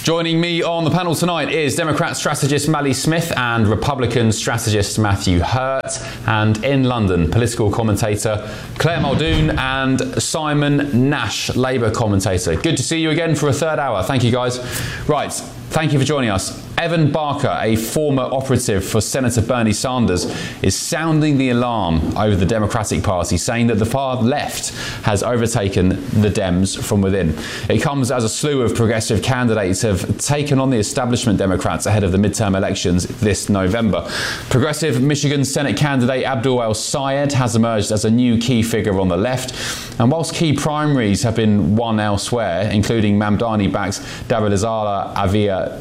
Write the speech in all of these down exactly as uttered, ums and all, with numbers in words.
Joining me on the panel tonight is Democrat strategist Mally Smith and Republican strategist Matthew Hurt, and in London, political commentator Claire Muldoon and Simon Nash, Labour commentator. Good to see you again for a third hour. Thank you, guys. Right, thank you for joining us. Evan Barker, a former operative for Senator Bernie Sanders, is sounding the alarm over the Democratic Party, saying that the far left has overtaken the Dems from within. It comes as a slew of progressive candidates have taken on the establishment Democrats ahead of the midterm elections this November. Progressive Michigan Senate candidate Abdul El-Sayed has emerged as a new key figure on the left. And whilst key primaries have been won elsewhere, including Mamdani-backed Dabilizala Avia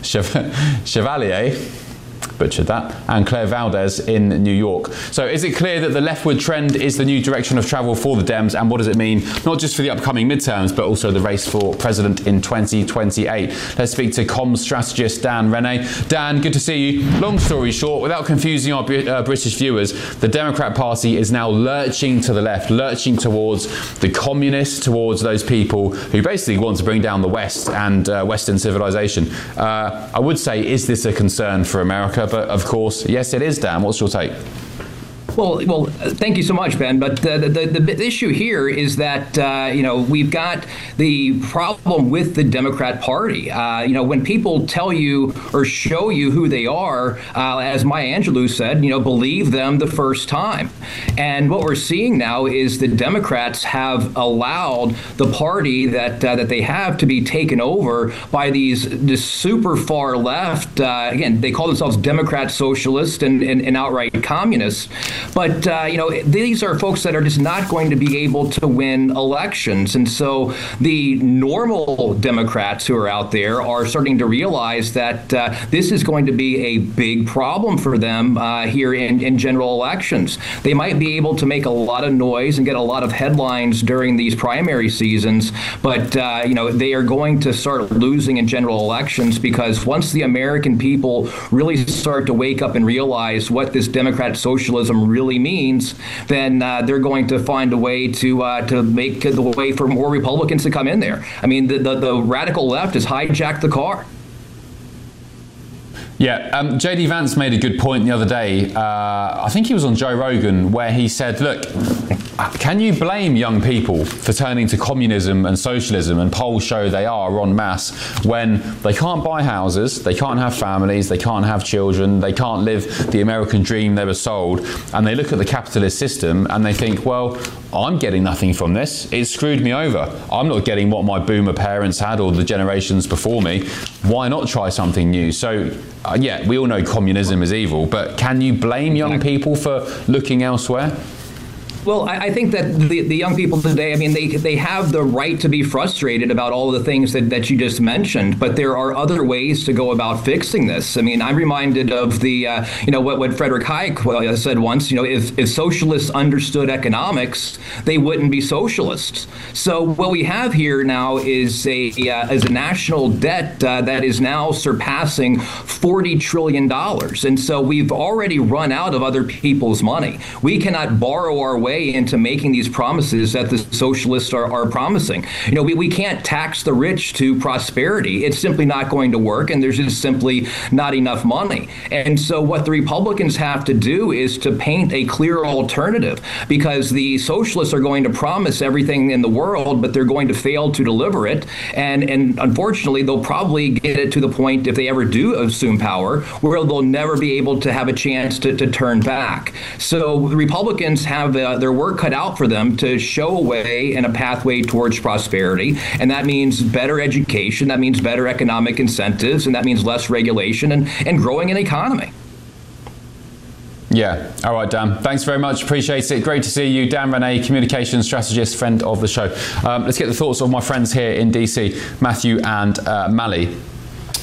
Chevalier, butchered that, and Claire Valdez in New York. So is it clear that the leftward trend is the new direction of travel for the Dems, and what does it mean not just for the upcoming midterms but also the race for president in twenty twenty-eight? Let's speak to comms strategist Dan Rennie. Dan, good to see you. Long story short, without confusing our uh, British viewers, the Democrat Party is now lurching to the left, lurching towards the communists, towards those people who basically want to bring down the West and uh, Western civilization. Uh, I would say, is this a concern for America? But of course, yes, it is. Dan, what's your take? Well, well, thank you so much, Ben. But the the, the, the issue here is that uh, you know we've got the problem with the Democrat Party. Uh, you know, when people tell you or show you who they are, uh, as Maya Angelou said, you know, believe them the first time. And what we're seeing now is the Democrats have allowed the party that uh, that they have to be taken over by these this super far left. Uh, again, they call themselves Democrat socialists and, and, and outright communists. But, uh, you know, these are folks that are just not going to be able to win elections. And so the normal Democrats who are out there are starting to realize that uh, this is going to be a big problem for them uh, here in, in general elections. They might be able to make a lot of noise and get a lot of headlines during these primary seasons, but, uh, you know, they are going to start losing in general elections, because once the American people really start to wake up and realize what this Democrat socialism really really means, then uh, they're going to find a way to uh, to make the way for more Republicans to come in there. I mean, the, the, the radical left has hijacked the car. Yeah, um, J D Vance made a good point the other day. Uh, I think he was on Joe Rogan, where he said, look, can you blame young people for turning to communism and socialism, and polls show they are en masse, when they can't buy houses, they can't have families, they can't have children, they can't live the American dream they were sold, and they look at the capitalist system and they think, well, I'm getting nothing from this. It screwed me over. I'm not getting what my boomer parents had or the generations before me. Why not try something new? So, uh, yeah, we all know communism is evil, but can you blame young people for looking elsewhere? Well, I, I think that the, the young people today, I mean, they they have the right to be frustrated about all of the things that, that you just mentioned, but there are other ways to go about fixing this. I mean, I'm reminded of the, uh, you know, what, what Frederick Hayek said once, you know, if, if socialists understood economics, they wouldn't be socialists. So what we have here now is a, uh, is a national debt uh, that is now surpassing forty trillion dollars. And so we've already run out of other people's money. We cannot borrow our way into making these promises that the socialists are, are promising. You know, we, we can't tax the rich to prosperity. It's simply not going to work, and there's just simply not enough money. And so what the Republicans have to do is to paint a clear alternative, because the socialists are going to promise everything in the world, but they're going to fail to deliver it. And, and unfortunately, they'll probably get it to the point, if they ever do assume power, where they'll never be able to have a chance to, to turn back. So the Republicans have uh, their work cut out for them to show a way and a pathway towards prosperity. And that means better education, that means better economic incentives, and that means less regulation and, and growing an economy. Yeah. All right, Dan. Thanks very much. Appreciate it. Great to see you. Dan Rennie, communications strategist, friend of the show. Um, let's get the thoughts of my friends here in D C, Matthew and uh, Mally.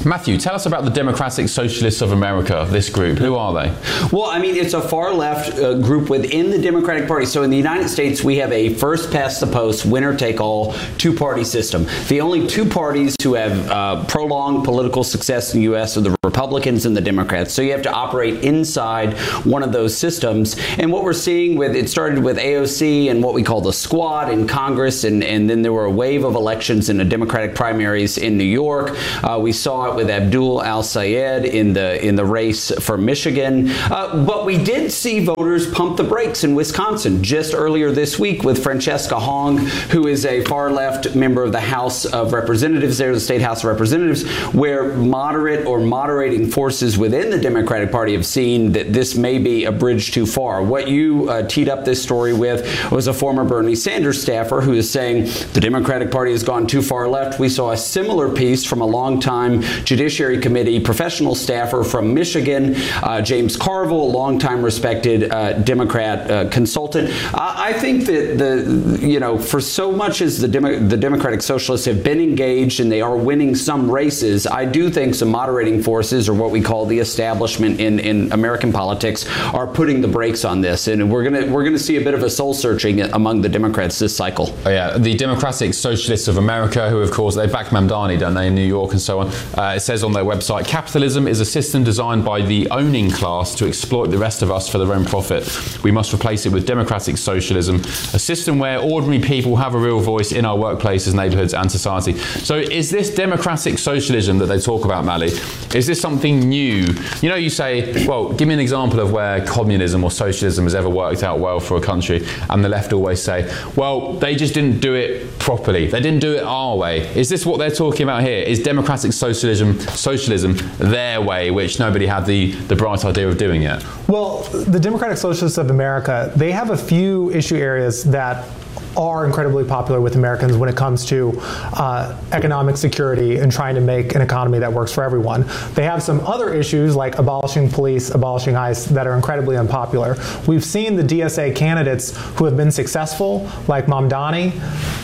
Matthew, tell us about the Democratic Socialists of America, this group. Who are they? Well, I mean, it's a far-left uh, group within the Democratic Party. So in the United States, we have a first-past-the-post, winner-take-all, two-party system. The only two parties who have uh, prolonged political success in the U S are the Republicans and the Democrats. So you have to operate inside one of those systems. And what we're seeing with, it started with A O C and what we call the Squad in Congress, and, and then there were a wave of elections in the Democratic primaries in New York. Uh, we saw it with Abdul Al-Sayed in the in the race for Michigan. Uh, but we did see voters pump the brakes in Wisconsin just earlier this week with Francesca Hong, who is a far-left member of the House of Representatives there, the State House of Representatives, where moderate or moderating forces within the Democratic Party have seen that this may be a bridge too far. What you uh, teed up this story with was a former Bernie Sanders staffer who is saying the Democratic Party has gone too far left. We saw a similar piece from a longtime Judiciary Committee professional staffer from Michigan, uh, James Carville, a longtime respected uh, Democrat uh, consultant. I, I think that the, you know, for so much as the, Demo- the Democratic Socialists have been engaged and they are winning some races, I do think some moderating forces, or what we call the establishment in, in American politics, are putting the brakes on this. And we're gonna we're gonna see a bit of a soul searching among the Democrats this cycle. Oh, yeah, the Democratic Socialists of America, who of course they back Mamdani, don't they, in New York and so on. Uh, it says on their website, capitalism is a system designed by the owning class to exploit the rest of us for their own profit. We must replace it with democratic socialism, a system where ordinary people have a real voice in our workplaces, neighborhoods and society. So is this democratic socialism that they talk about, Mally, is this something new? You know, you say, well, give me an example of where communism or socialism has ever worked out well for a country, and the left always say, well, they just didn't do it properly. They didn't do it our way. Is this what they're talking about here? Is democratic socialism socialism their way, which nobody had the, the bright idea of doing yet? Well, the Democratic Socialists of America, they have a few issue areas that are incredibly popular with Americans when it comes to uh, economic security and trying to make an economy that works for everyone. They have some other issues like abolishing police, abolishing ICE, that are incredibly unpopular. We've seen the D S A candidates who have been successful, like Mamdani,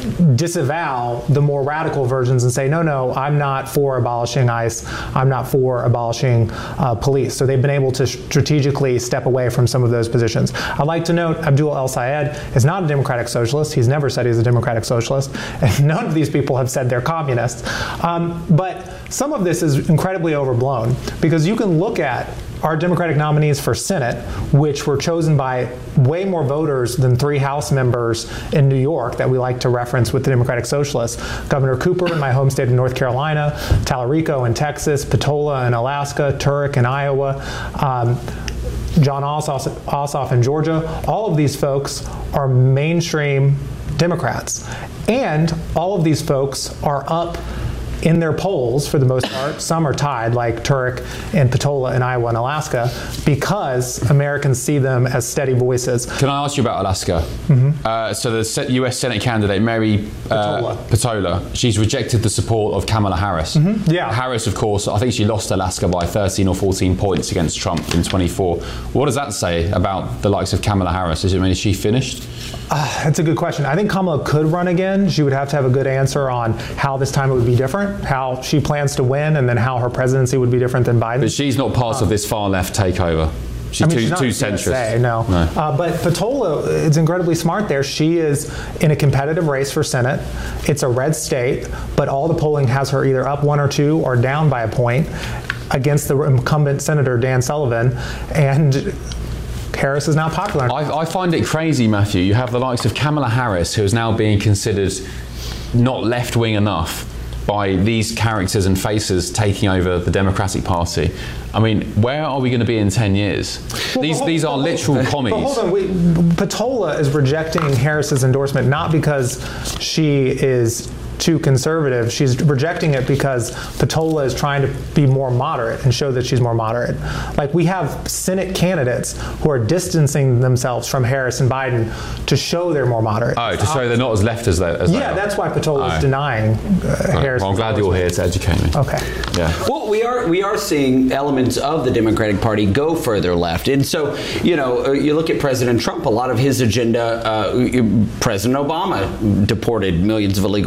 disavow the more radical versions and say, no, no, I'm not for abolishing ICE, I'm not for abolishing uh, police. So they've been able to strategically step away from some of those positions. I'd like to note Abdul El-Sayed is not a Democratic Socialist. He's never said he's a Democratic Socialist, and none of these people have said they're communists. Um, but some of this is incredibly overblown, because you can look at our Democratic nominees for Senate, which were chosen by way more voters than three House members in New York that we like to reference with the Democratic Socialists. Governor Cooper in my home state of North Carolina, Tallarico in Texas, Petola in Alaska, Turek in Iowa, um, John Ossoff, Ossoff in Georgia. All of these folks are mainstream Democrats. And all of these folks are up in their polls for the most part. Some are tied, like Turek and Petola in Iowa and Alaska, because Americans see them as steady voices. Can I ask you about Alaska? Mm-hmm. uh, so the U S Senate candidate, Mary uh, Petola. Petola, she's rejected the support of Kamala Harris. Mm-hmm. Yeah. Harris, of course, I think she lost Alaska by thirteen or fourteen points against Trump in twenty-four. What does that say about the likes of Kamala Harris? Does it mean, is she finished? Uh, that's a good question. I think Kamala could run again. She would have to have a good answer on how this time it would be different, how she plans to win, and then how her presidency would be different than Biden. But she's not part um, of this far-left takeover. She's I mean, too, she's not too centrist. No. no. Uh, but Petola is incredibly smart there. She is in a competitive race for Senate. It's a red state, but all the polling has her either up one or two or down by a point against the incumbent Senator Dan Sullivan. And Harris is now popular. I, I find it crazy, Matthew. You have the likes of Kamala Harris, who is now being considered not left-wing enough by these characters and faces taking over the Democratic Party. I mean, where are we going to be in ten years? Well, these hold, these are literal but, commies. But hold on, wait, Petola is rejecting Harris's endorsement not because she is too conservative. She's rejecting it because Petola is trying to be more moderate and show that she's more moderate. Like, we have Senate candidates who are distancing themselves from Harris and Biden to show they're more moderate. Oh, to show they're not as left as they, as yeah, they are. That's why Petola is oh. denying uh, Harris. Well, I'm glad you're here to educate me. Okay. Yeah. Well, we are we are seeing elements of the Democratic Party go further left, and so you know you look at President Trump. A lot of his agenda, uh, President Obama deported millions of illegal aliens.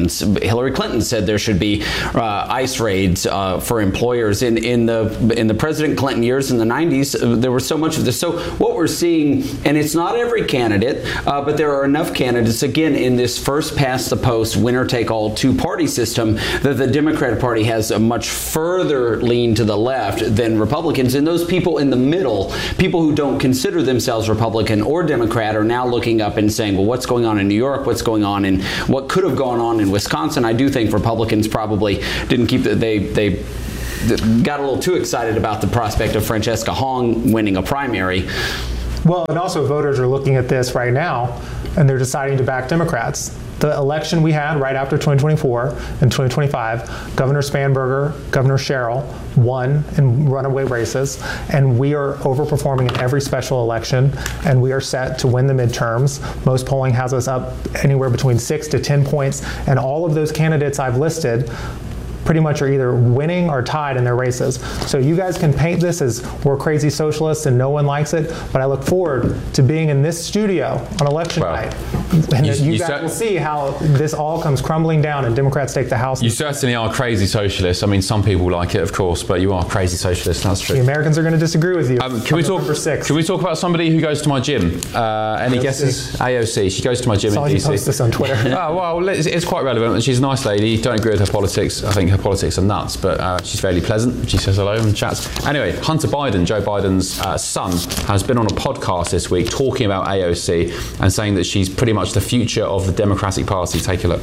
Republicans. Hillary Clinton said there should be uh, ICE raids uh, for employers. In, in the in the President Clinton years in the nineties, uh, there was so much of this. So what we're seeing, and it's not every candidate, uh, but there are enough candidates, again, in this first past the post, winner take all two party system, that the Democratic Party has a much further lean to the left than Republicans. And those people in the middle, people who don't consider themselves Republican or Democrat, are now looking up and saying, well, what's going on in New York? What's going on in what could have gone on in Wisconsin? I do think Republicans probably didn't keep the, they they got a little too excited about the prospect of Francesca Hong winning a primary. Well, and also voters are looking at this right now, and they're deciding to back Democrats. The election we had right after twenty twenty-four and twenty twenty-five, Governor Spanberger, Governor Sherrill won in runaway races, and we are overperforming in every special election, and we are set to win the midterms. Most polling has us up anywhere between six to ten points, and all of those candidates I've listed pretty much are either winning or tied in their races. So you guys can paint this as we're crazy socialists and no one likes it, but I look forward to being in this studio on election well, night. And you, you, you guys cer- will see how this all comes crumbling down and Democrats take the House. You certainly are crazy socialists. I mean, some people like it, of course, but you are crazy socialists, that's true. The Americans are going to disagree with you. Um, can, we talk, can we talk about somebody who goes to my gym? Uh, any A O C. Guesses? A O C. She goes to my gym in D C. I saw you post this on Twitter. Oh, well, it's, it's quite relevant. She's a nice lady. Don't agree with her politics. I think her politics are nuts, but uh, she's fairly pleasant. She says hello and chats. Anyway, Hunter Biden, Joe Biden's uh, son, has been on a podcast this week talking about A O C and saying that she's pretty much the future of the Democratic Party. Take a look.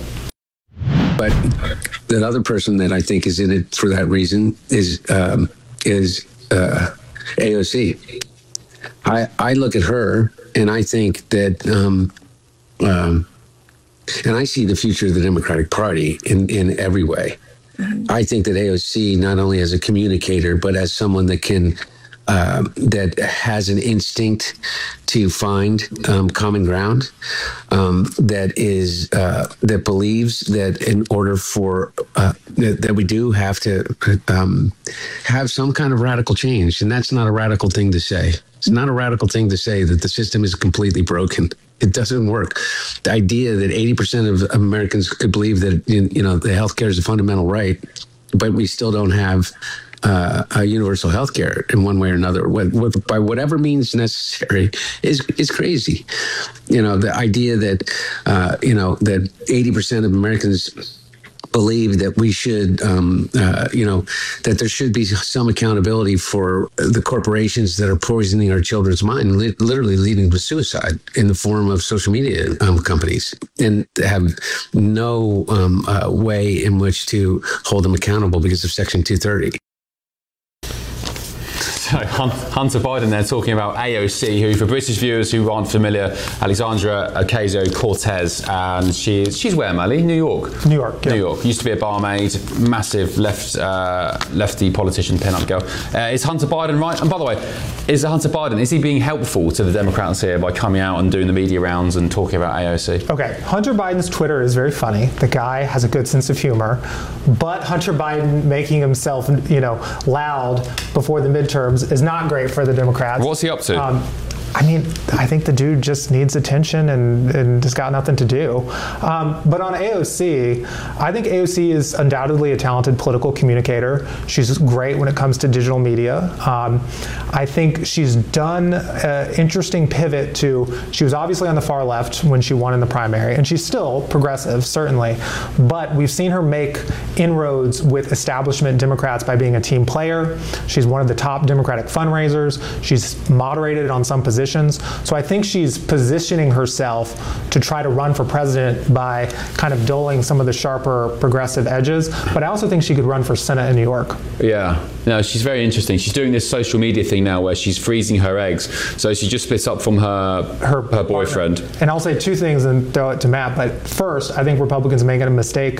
But that other person that I think is in it for that reason is um, is uh, A O C. I I look at her and I think that, um, um, and I see the future of the Democratic Party in, in every way. I think that A O C, not only as a communicator, but as someone that can, uh, that has an instinct to find um, common ground, um, that is, uh, that believes that in order for, uh, that, that we do have to um, have some kind of radical change. And that's not a radical thing to say. It's not a radical thing to say that the system is completely broken. It doesn't work. The idea that eighty percent of Americans could believe that, you know, the healthcare is a fundamental right, but we still don't have uh, a universal healthcare in one way or another, with, with, by whatever means necessary, is is crazy. You know, the idea that, uh, you know, that eighty percent of Americans believe that we should, um, uh, you know, that there should be some accountability for the corporations that are poisoning our children's mind, li- literally leading to suicide in the form of social media um, companies, and have no um, uh, way in which to hold them accountable because of Section two thirty. So Hunter Biden there talking about A O C, who, for British viewers who aren't familiar, Alexandria Ocasio-Cortez, and she is, she's where, Mally? New York? New York, yeah. New York. Used to be a barmaid, massive left, uh, lefty politician, pin-up girl. Uh, is Hunter Biden right? And by the way, is Hunter Biden, is he being helpful to the Democrats here by coming out and doing the media rounds and talking about A O C? Okay, Hunter Biden's Twitter is very funny. The guy has a good sense of humor, but Hunter Biden making himself, you know, loud before the midterms is not great for the Democrats. What's he up to? Um, I mean, I think the dude just needs attention and, and just got nothing to do. Um, but on A O C, I think A O C is undoubtedly a talented political communicator. She's great when it comes to digital media. Um, I think she's done an interesting pivot to, she was obviously on the far left when she won in the primary, and she's still progressive, certainly. But we've seen her make inroads with establishment Democrats by being a team player. She's one of the top Democratic fundraisers. She's moderated on some positions. So I think she's positioning herself to try to run for president by kind of dulling some of the sharper progressive edges. But I also think she could run for Senate in New York. Yeah, no, she's very interesting. She's doing this social media thing now where she's freezing her eggs. So she just splits up from her her, her boyfriend. And I'll say two things and throw it to Matt. But first, I think Republicans are making a mistake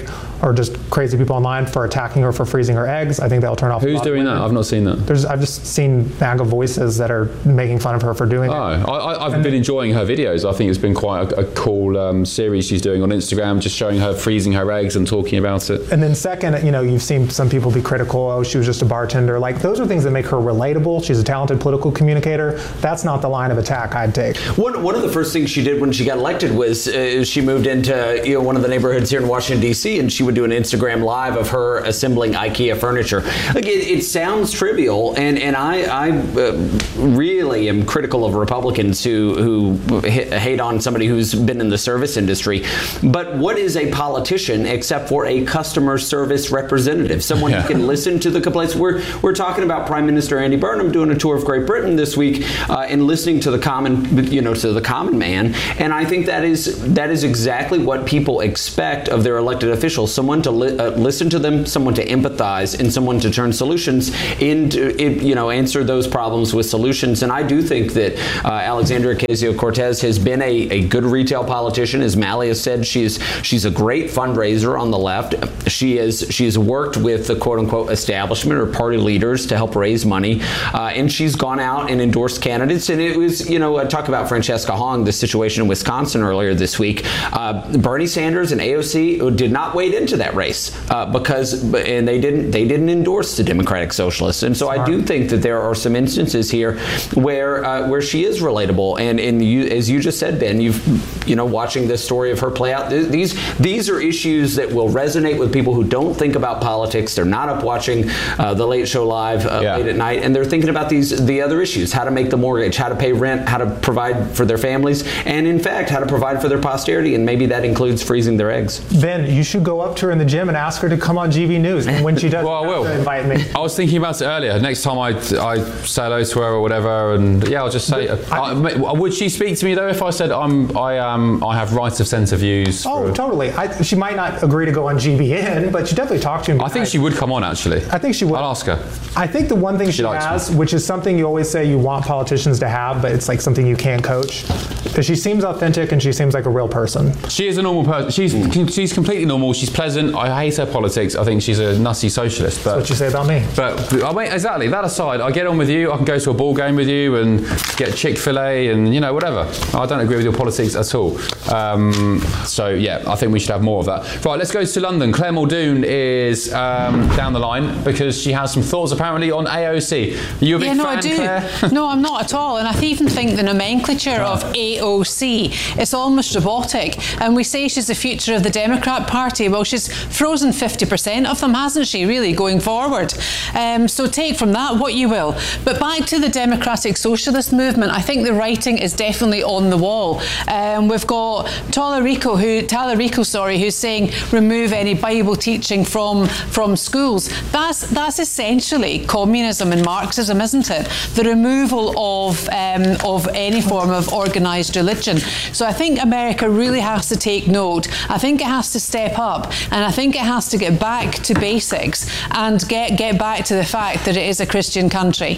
or just crazy people online for attacking her for freezing her eggs. I think that'll turn off. Who's doing that? I've not seen that. There's, I've just seen MAGA voices that are making fun of her for doing oh, it. Oh, I've and been enjoying her videos. I think it's been quite a, a cool um, series she's doing on Instagram, just showing her freezing her eggs and talking about it. And then second, you know, you've seen some people be critical. Oh, she was just a bartender. Like, those are things that make her relatable. She's a talented political communicator. That's not the line of attack I'd take. One, one of the first things she did when she got elected was uh, she moved into you know one of the neighborhoods here in Washington, D C, and she would do an Instagram live of her assembling IKEA furniture. Like, it, it sounds trivial, and, and I, I uh, really am critical of Republicans who, who hate on somebody who's been in the service industry. But what is a politician except for a customer service representative? Someone yeah. who can listen to the complaints. We're, we're talking about Prime Minister Andy Burnham doing a tour of Great Britain this week uh, and listening to the common, you know, to the common man. And I think that is that is exactly what people expect of their elected officials: someone to li- uh, listen to them, someone to empathize, and someone to turn solutions into, you know, answer those problems with solutions. And I do think that uh, Alexandria Ocasio-Cortez has been a, a good retail politician. As Mally has said, she's she's a great fundraiser on the left. She is she has worked with the quote unquote establishment or party leaders to help raise money, uh, and she's gone out and endorsed candidates. And it was, you know, I talk about Francesca Hong, the situation in Wisconsin earlier this week. Uh, Bernie Sanders and A O C did not wade into that race uh, because, and they didn't they didn't endorse the Democratic Socialists. And so Smart. I do think that there are some instances here where uh, where she is relatable. And and you, as you just said, Ben, you've you know watching this story of her play out. These these are issues that will resonate with people who don't think about politics. They're not up watching uh, the Late Show Live uh, yeah. late at night, and they're thinking about these the other issues: how to make the mortgage, how to pay rent, how to provide for their families, and in fact, how to provide for their posterity. And maybe that includes freezing their eggs. Ben, you should go up to her in the gym and ask her to come on G V News. And when she does, well, I will. Invite me. I was thinking about it earlier. Next time I I say hello to her or whatever, and yeah, I'll just say. I, I, would she speak to me though if I said I'm I um I have rights of centre views? Oh, for, totally. I, she might not agree to go on G V N, but she definitely talk to me. I think she would come on actually. I think she would. I'll ask her. I think the one thing she, she has, me. which is something you always say you want politicians to have, but it's like something you can't coach, is she seems authentic and she seems like a real person. She is a normal person. She's mm. she's completely normal. She's pleasant. I hate her politics. I think she's a nutty socialist. But that's what you say about me. But I mean, exactly. That aside, I get on with you. I can go to a ball game with you and get Chick-fil-A and you know whatever. I don't agree with your politics at all. Um, so yeah, I think we should have more of that. Right, let's go to London. Claire Muldoon is um, down the line because she has some thoughts apparently on A O C. Are you a big yeah, no, fan, I do. Claire? No, I'm not at all. And I even think the nomenclature of A O C is almost robotic. And we say she's the future of the Democrat Party. Well, she's frozen fifty percent of them, hasn't she, really, going forward? Um, so take from that what you will. But back to the Democratic Socialist movement, I think the writing is definitely on the wall. Um, we've got Tallarico, who, Tallarico, sorry, who's saying remove any Bible teaching from, from schools. That's, that's essentially communism and Marxism, isn't it? The removal of, um, of any form of organised religion. So I think America really has to take note. I think it has to step up, and I think it has to get back to basics and get, get back to the fact that it is a Christian country.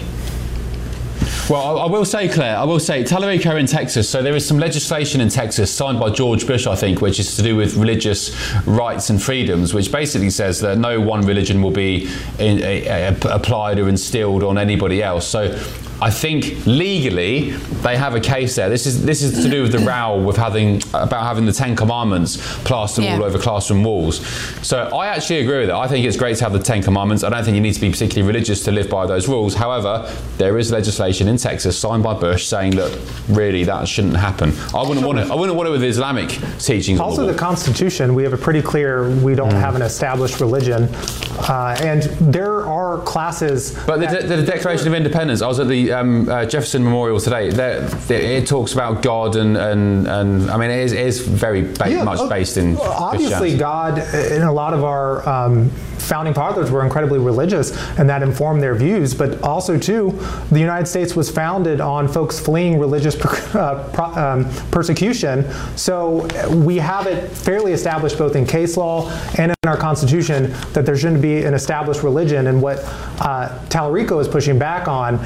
Well, I will say, Claire, I will say, Tallarico in Texas, so there is some legislation in Texas signed by George Bush, I think, which is to do with religious rights and freedoms, which basically says that no one religion will be in, a, a, applied or instilled on anybody else. So I think legally they have a case there. This is this is to do with the row with having about having the Ten Commandments plastered yeah. all over classroom walls. So I actually agree with it. I think it's great to have the Ten Commandments. I don't think you need to be particularly religious to live by those rules. However, there is legislation in Texas signed by Bush saying that really that shouldn't happen. I wouldn't want it. I wouldn't want it with Islamic teachings. Also, the, the Constitution, we have a pretty clear we don't mm. have an established religion, uh, and there are classes. But the, the, the Declaration of Independence. I was at the Um, uh, Jefferson Memorial today. There, there, it talks about God and and, and I mean it is, it is very ba- yeah, much based in obviously God in a lot of our um, founding fathers were incredibly religious, and that informed their views. But also too, the United States was founded on folks fleeing religious per, uh, pro, um, persecution. So we have it fairly established both in case law and in our Constitution that there shouldn't be an established religion. And what uh, Tallarico is pushing back on is this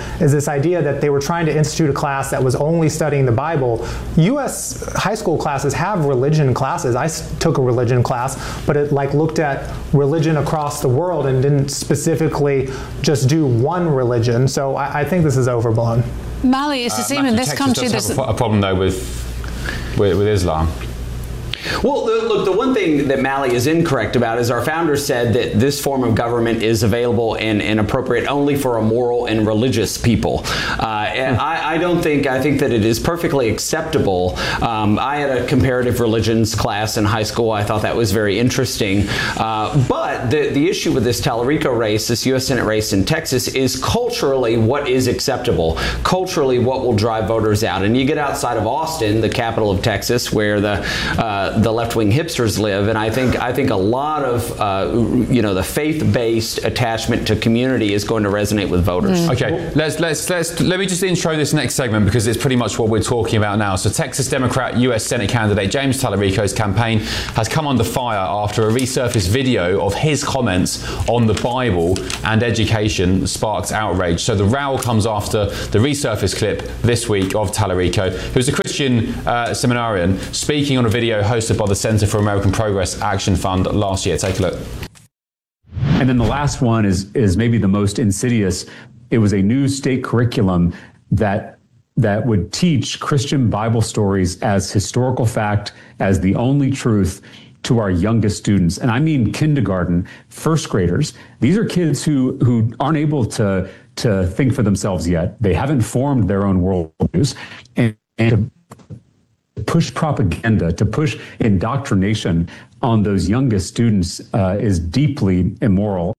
idea that they were trying to institute a class that was only studying the Bible. U S high school classes have religion classes. I took a religion class, but it like looked at religion across the world and didn't specifically just do one religion. So I, I think this is overblown. Mali, it's the Uh, same in this Texas country. does There's have a, a problem though with, with with Islam. Well, the, look, the one thing that Mali is incorrect about is our founders said that this form of government is available and, and appropriate only for a moral and religious people. Uh, and I, I don't think, I think that it is perfectly acceptable. Um, I had a comparative religions class in high school. I thought that was very interesting. Uh, but the, the issue with this Tallarico race, this U S Senate race in Texas, is culturally what is acceptable, culturally what will drive voters out. And you get outside of Austin, the capital of Texas, where the uh, the left-wing hipsters live, and I think I think a lot of uh, you know the faith-based attachment to community is going to resonate with voters. Mm. Okay, let's let's let's let me just intro this next segment because it's pretty much what we're talking about now. So, Texas Democrat U S Senate candidate James Tallarico's campaign has come under fire after a resurfaced video of his comments on the Bible and education sparked outrage. So the row comes after the resurfaced clip this week of Tallarico, who's a Christian uh, seminarian, speaking on a video hosted by the Center for American Progress Action Fund last year. Take a look. And then the last one is is maybe the most insidious. It was a new state curriculum that that would teach Christian Bible stories as historical fact, as the only truth to our youngest students. And I mean kindergarten, first graders. These are kids who who aren't able to to think for themselves yet. They haven't formed their own worldviews. And, and to push propaganda, to push indoctrination on those youngest students uh, is deeply immoral.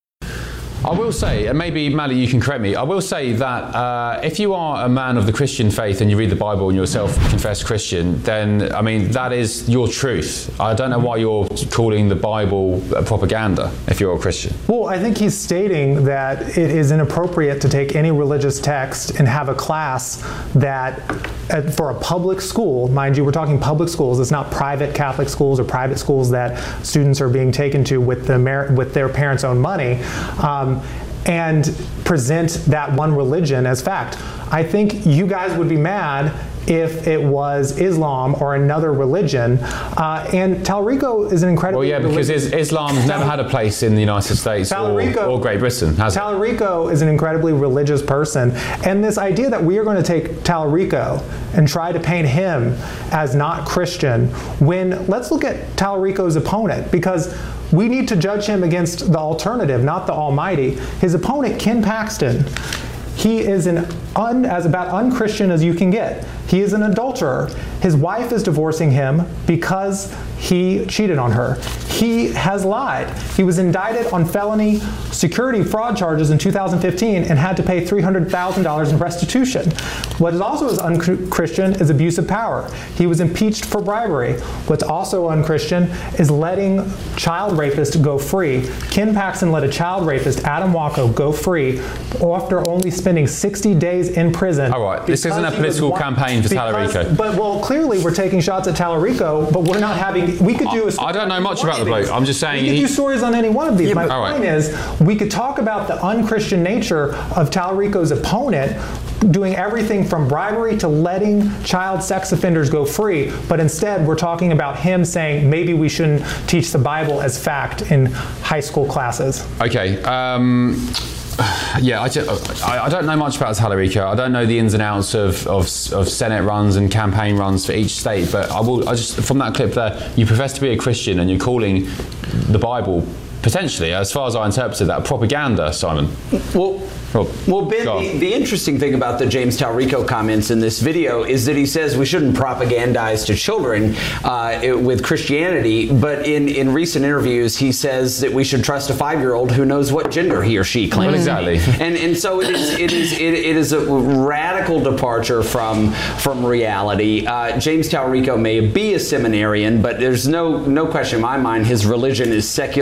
I will say, and maybe Mali, you can correct me, I will say that uh, if you are a man of the Christian faith and you read the Bible and you're a self-confessed Christian, then, I mean, that is your truth. I don't know why you're calling the Bible propaganda if you're a Christian. Well, I think he's stating that it is inappropriate to take any religious text and have a class that, uh, for a public school, mind you, we're talking public schools, it's not private Catholic schools or private schools that students are being taken to with, the mer- with their parents' own money. Um, and present that one religion as fact. I think you guys would be mad if it was Islam or another religion. Uh, and Tallarico is an incredibly... Well, yeah, because is, Islam's never had a place in the United States or, or Great Britain, has it? Tallarico is an incredibly religious person. And this idea that we are going to take Tallarico and try to paint him as not Christian, when let's look at Tallarico's opponent, because we need to judge him against the alternative, not the almighty. His opponent, Ken Paxton, he is an un, as about unchristian as you can get. He is an adulterer. His wife is divorcing him because he cheated on her. He has lied. He was indicted on felony security fraud charges in two thousand fifteen and had to pay three hundred thousand dollars in restitution. What is also is unchristian is abuse of power. He was impeached for bribery. What's also unchristian is letting child rapists go free. Ken Paxton let a child rapist, Adam Waco, go free after only spending sixty days in prison. All right, this isn't a political one, campaign for because, Tallarico. But, well, clearly we're taking shots at Tallarico, but we're not having, we could do a I don't know much about the bloke. I'm just saying. We could he, do stories on any one of these. Yeah, My right. point is, we could talk about the unchristian nature of Tallarico's opponent doing everything from bribery to letting child sex offenders go free, but instead we're talking about him saying maybe we shouldn't teach the Bible as fact in high school classes. Okay. Um, yeah, I, just, I, I don't know much about Tallarico. I don't know the ins and outs of, of, of Senate runs and campaign runs for each state, but I will. I just from that clip there, you profess to be a Christian and you're calling the Bible potentially, as far as I interpreted that, propaganda, Simon. Well, well, well Ben, the, the interesting thing about the James Tallarico comments in this video is that he says we shouldn't propagandize to children uh, it, with Christianity, but in, in recent interviews he says that we should trust a five-year-old who knows what gender he or she claims. Well, exactly. And and so it is it is it, it is a radical departure from from reality. Uh, James Tallarico may be a seminarian, but there's no no question in my mind his religion is secular gender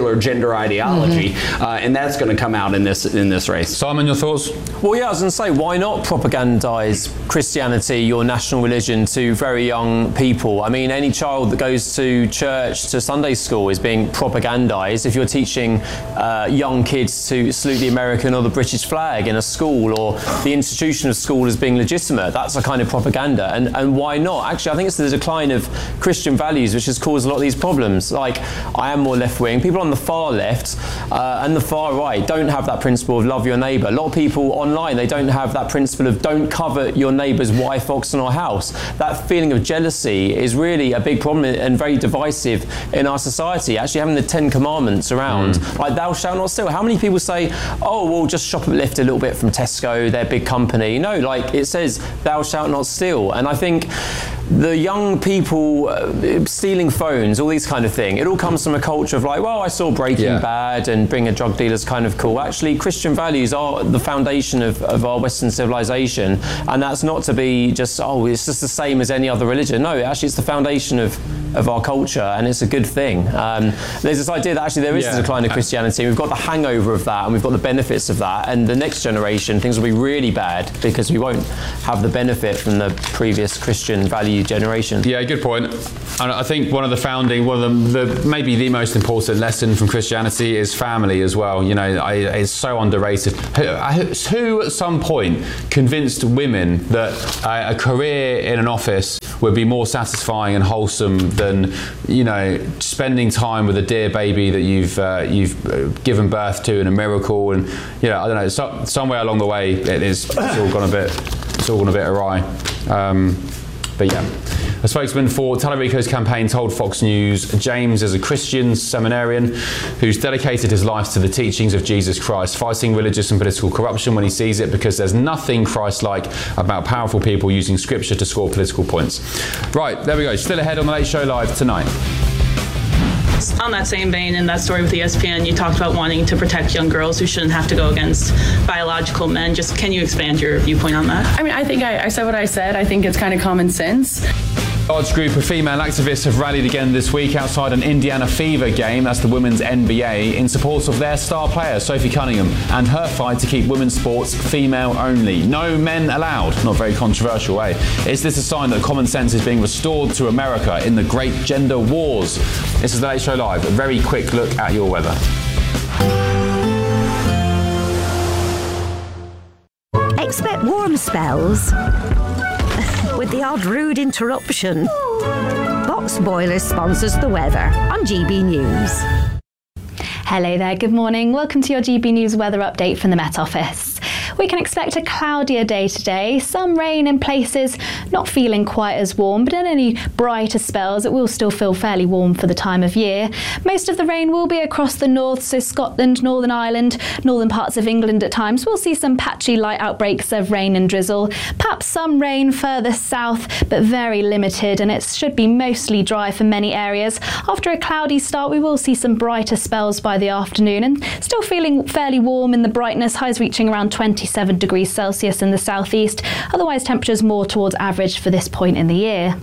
gender ideology, mm-hmm. uh, and that's going to come out in this in this race. Simon, your thoughts? Well, yeah, I was going to say, why not propagandize Christianity, your national religion, to very young people? I mean, any child that goes to church, to Sunday school, is being propagandized. If you're teaching uh, young kids to salute the American or the British flag in a school, or the institution of school as being legitimate, that's a kind of propaganda. And and why not? Actually, I think it's the decline of Christian values which has caused a lot of these problems. Like, I am more left-wing. People on the far left uh, and the far right don't have that principle of love your neighbour. A lot of people online, they don't have that principle of don't covet your neighbour's wife, oxen or house. That feeling of jealousy is really a big problem and very divisive in our society. Actually, having the Ten Commandments around, mm. like thou shalt not steal. How many people say, oh, well, just shoplift a little bit from Tesco, their big company? No, like it says, thou shalt not steal. And I think the young people uh, stealing phones, all these kind of thing, it all comes from a culture of like, well, I saw Breaking yeah. Bad and being a drug dealer is kind of cool. Actually, Christian values are the foundation of, of our Western civilization, and that's not to be just, oh, it's just the same as any other religion. No, actually, it's the foundation of, of our culture, and it's a good thing. Um, there's this idea that actually there is yeah. a decline of Christianity. We've got the hangover of that, and we've got the benefits of that, and the next generation, things will be really bad because we won't have the benefit from the previous Christian value generation. Yeah, good point. And I think one of the founding, one of the, the maybe the most important lesson from Christianity is family as well. You know, I, it's so underrated. Who, who at some point convinced women that uh, a career in an office would be more satisfying and wholesome than, you know, spending time with a dear baby that you've uh, you've given birth to in a miracle? And, you know, I don't know, so, somewhere along the way it is it's all gone a bit it's all gone a bit awry. Um, But yeah, a spokesman for Tallarico's campaign told Fox News James is a Christian seminarian who's dedicated his life to the teachings of Jesus Christ, fighting religious and political corruption when he sees it, because there's nothing Christ-like about powerful people using scripture to score political points. Right, there we go. Still ahead on The Late Show Live tonight. On that same vein, in that story with E S P N, you talked about wanting to protect young girls who shouldn't have to go against biological men. Just can you expand your viewpoint on that? I mean, I think I, I said what I said. I think it's kind of common sense. A large group of female activists have rallied again this week outside an Indiana Fever game, that's the women's N B A, in support of their star player, Sophie Cunningham, and her fight to keep women's sports female only. No men allowed. Not very controversial, eh? Is this a sign that common sense is being restored to America in the great gender wars? This is The Late Show Live. A very quick look at your weather. Expect warm spells with the odd rude interruption. Box Boilers sponsors the weather on G B News. Hello there, good morning. Welcome to your G B News weather update from the Met Office. We can expect a cloudier day today, some rain in places, not feeling quite as warm, but in any brighter spells it will still feel fairly warm for the time of year. Most of the rain will be across the north, so Scotland, Northern Ireland, northern parts of England at times. We'll see some patchy light outbreaks of rain and drizzle, perhaps some rain further south, but very limited, and it should be mostly dry for many areas. After a cloudy start, we will see some brighter spells by the afternoon, and still feeling fairly warm in the brightness, highs reaching around twenty-seven degrees Celsius in the southeast. Otherwise, temperatures more towards average for this point in the year.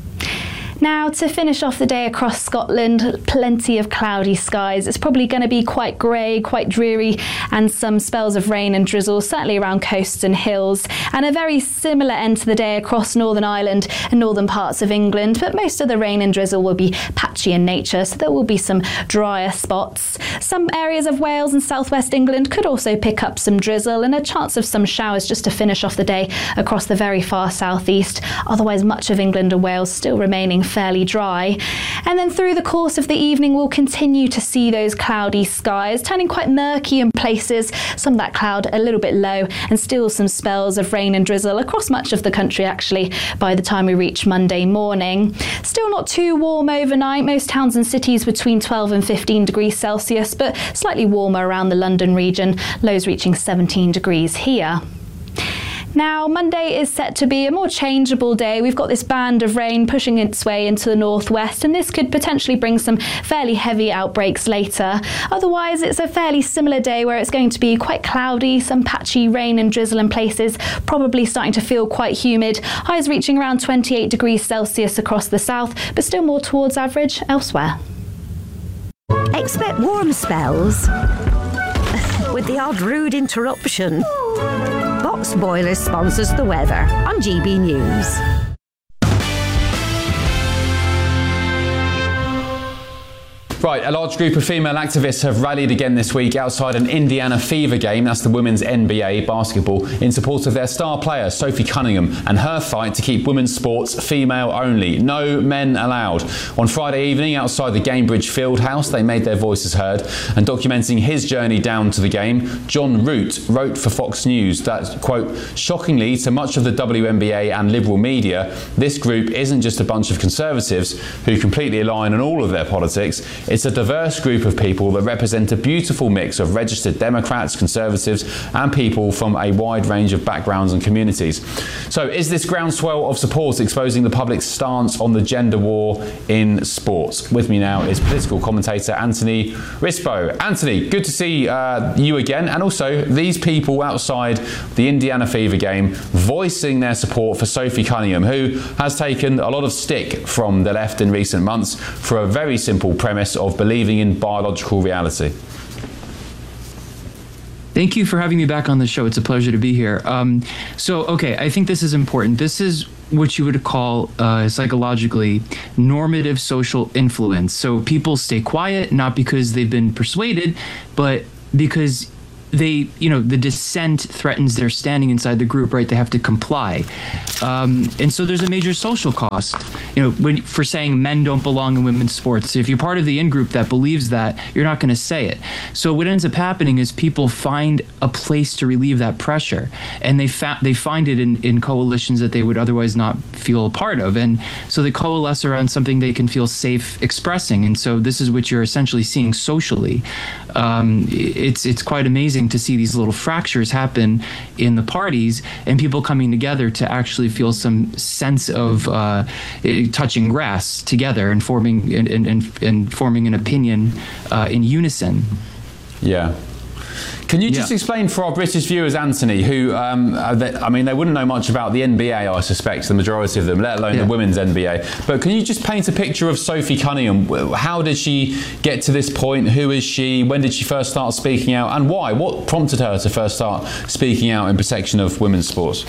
Now, to finish off the day across Scotland, plenty of cloudy skies. It's probably going to be quite grey, quite dreary, and some spells of rain and drizzle, certainly around coasts and hills. And a very similar end to the day across Northern Ireland and northern parts of England, but most of the rain and drizzle will be patchy in nature, so there will be some drier spots. Some areas of Wales and southwest England could also pick up some drizzle, and a chance of some showers just to finish off the day across the very far southeast. Otherwise, much of England and Wales still remaining fairly dry. And then through the course of the evening, we'll continue to see those cloudy skies turning quite murky in places, some of that cloud a little bit low, and still some spells of rain and drizzle across much of the country actually by the time we reach Monday morning. Still not too warm overnight, most towns and cities between twelve and fifteen degrees Celsius, but slightly warmer around the London region, lows reaching seventeen degrees here. Now, Monday is set to be a more changeable day. We've got this band of rain pushing its way into the northwest, and this could potentially bring some fairly heavy outbreaks later. Otherwise, it's a fairly similar day where it's going to be quite cloudy, some patchy rain and drizzle in places, probably starting to feel quite humid. Highs reaching around twenty-eight degrees Celsius across the south, but still more towards average elsewhere. Expect warm spells with the odd rude interruption. Box Boilers sponsors the weather on G B News. Right, a large group of female activists have rallied again this week outside an Indiana Fever game, that's the women's N B A basketball, in support of their star player, Sophie Cunningham, and her fight to keep women's sports female only. No men allowed. On Friday evening, outside the Gamebridge Fieldhouse, they made their voices heard, and documenting his journey down to the game, John Root wrote for Fox News that, quote, shockingly to much of the W N B A and liberal media, this group isn't just a bunch of conservatives who completely align on all of their politics. It's a diverse group of people that represent a beautiful mix of registered Democrats, Conservatives, and people from a wide range of backgrounds and communities. So is this groundswell of support exposing the public's stance on the gender war in sports? With me now is political commentator Anthony Rispo. Anthony, good to see uh, you again, and also these people outside the Indiana Fever game voicing their support for Sophie Cunningham, who has taken a lot of stick from the left in recent months for a very simple premise of believing in biological reality. Thank you for having me back on the show. It's a pleasure to be here. Um, so, okay, I think this is important. This is what you would call uh, psychologically normative social influence. So people stay quiet, not because they've been persuaded, but because they, you know, the dissent threatens their standing inside the group, right? They have to comply. Um, and so there's a major social cost, you know, when, for saying men don't belong in women's sports. If you're part of the in-group that believes that, you're not going to say it. So what ends up happening is people find a place to relieve that pressure, and they fa- they find it in, in coalitions that they would otherwise not feel a part of. And so they coalesce around something they can feel safe expressing. And so this is what you're essentially seeing socially. Um, it's it's quite amazing to see these little fractures happen in the parties and people coming together to actually feel some sense of uh, touching grass together and forming and, and, and forming an opinion uh, in unison. Yeah. Can you just yeah. explain for our British viewers, Anthony, who, um, they, I mean, they wouldn't know much about the N B A, I suspect, the majority of them, let alone yeah. the women's N B A. But can you just paint a picture of Sophie Cunningham? How did she get to this point? Who is she? When did she first start speaking out? And why? What prompted her to first start speaking out in protection of women's sports?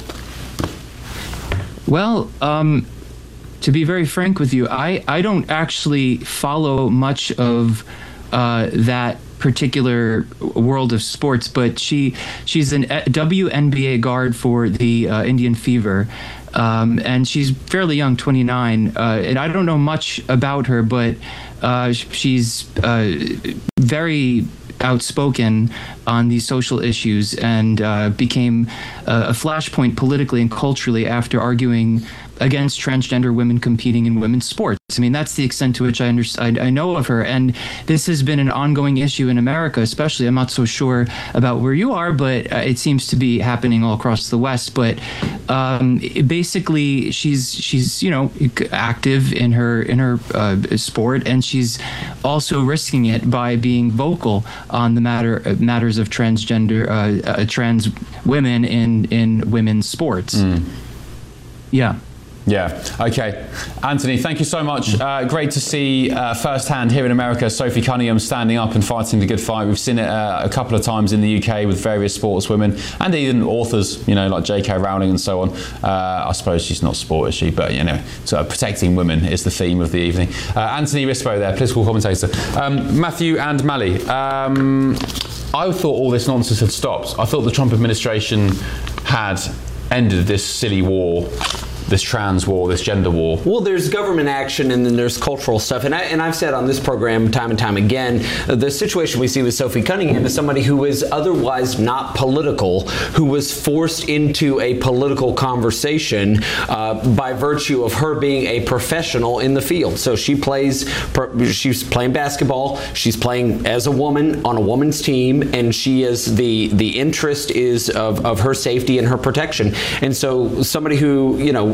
Well, um, to be very frank with you, I, I don't actually follow much of uh, that particular world of sports, but she she's an W N B A guard for the uh, Indian Fever, um, and she's fairly young, twenty-nine, uh, and I don't know much about her, but uh, she's uh, very outspoken on these social issues and uh, became uh, a flashpoint politically and culturally after arguing against transgender women competing in women's sports. I mean, that's the extent to which I, understand, I, I know of her. And this has been an ongoing issue in America, especially. I'm not so sure about where you are, but uh, it seems to be happening all across the West. But um, it, basically, she's she's you know active in her in her uh, sport, and she's also risking it by being vocal on the matter uh, matters of transgender uh, uh, trans women in in women's sports. Mm. Yeah. Yeah. Okay. Anthony, thank you so much. Uh, great to see uh, firsthand here in America Sophie Cunningham standing up and fighting the good fight. We've seen it uh, a couple of times in the U K with various sportswomen and even authors, you know, like J K Rowling and so on. Uh, I suppose she's not sport, is she? But, you know, sort of protecting women is the theme of the evening. Uh, Anthony Rispo there, political commentator. Um, Matthew and Mally, um, I thought all this nonsense had stopped. I thought the Trump administration had ended this silly war, this trans war, this gender war. Well, there's government action and then there's cultural stuff. And, I, and I've said on this program time and time again, uh, the situation we see with Sophie Cunningham is somebody who is otherwise not political, who was forced into a political conversation uh, by virtue of her being a professional in the field. So she plays, she's playing basketball, she's playing as a woman on a woman's team, and she is, the, the interest is of, of her safety and her protection. And so somebody who, you know,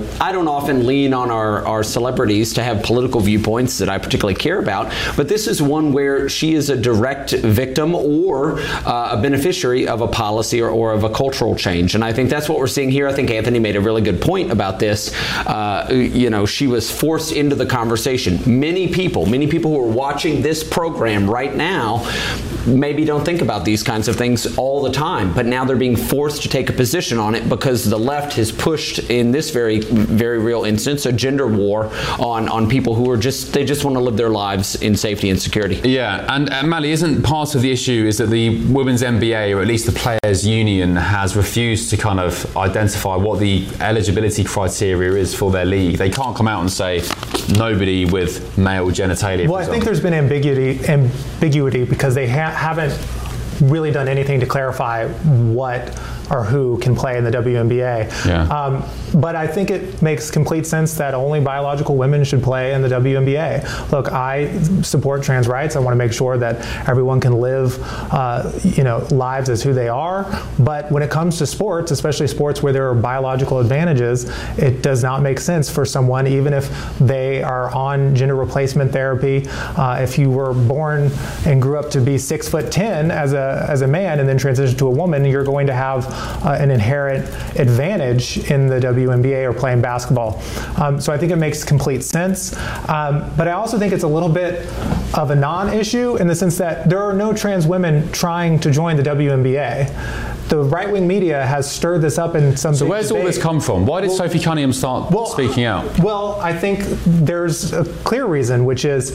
I don't often lean on our, our celebrities to have political viewpoints that I particularly care about, but this is one where she is a direct victim or uh, a beneficiary of a policy or, or of a cultural change. And I think that's what we're seeing here. I think Anthony made a really good point about this. Uh, you know, she was forced into the conversation. Many people, many people who are watching this program right now maybe don't think about these kinds of things all the time, but now they're being forced to take a position on it because the left has pushed, in this very, very real instance, a gender war on, on people who are just, they just want to live their lives in safety and security. Yeah, and uh, Mally, isn't part of the issue is that the Women's N B A, or at least the Players Union, has refused to kind of identify what the eligibility criteria is for their league? They can't come out and say nobody with male genitalia. Well, I think there's been ambiguity, ambiguity because they ha- haven't really done anything to clarify what or who can play in the W N B A. Yeah. Um, but I think it makes complete sense that only biological women should play in the W N B A. Look, I support trans rights. I want to make sure that everyone can live, uh, you know, lives as who they are. But when it comes to sports, especially sports where there are biological advantages, it does not make sense for someone, even if they are on gender replacement therapy. Uh, if you were born and grew up to be six foot ten as a as a man and then transitioned to a woman, you're going to have Uh, an inherent advantage in the W N B A or playing basketball. Um, so I think it makes complete sense. Um, but I also think it's a little bit of a non-issue in the sense that there are no trans women trying to join the W N B A. The right-wing media has stirred this up in some So where's debate. all this come from? Why did well, Sophie Cunningham start well, speaking out? Well, I think there's a clear reason, which is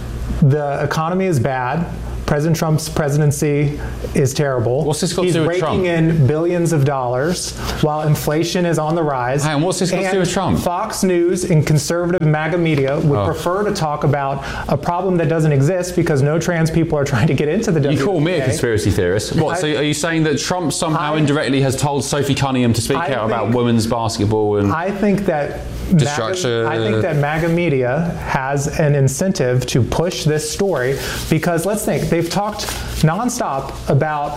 the economy is bad. President Trump's presidency is terrible. What's this got to He's do with raking Trump? in billions of dollars while inflation is on the rise. Hang on, what's this got to do with Trump? Fox News and conservative MAGA media would Oh. prefer to talk about a problem that doesn't exist because no trans people are trying to get into the W N B A. You call me a conspiracy theorist. What, I- so are you saying that Trump somehow I- indirectly has told Sophie Cunningham to speak I out about think- women's basketball and I think that Destruction. MAGA, I think that MAGA media has an incentive to push this story because let's think, they've talked nonstop about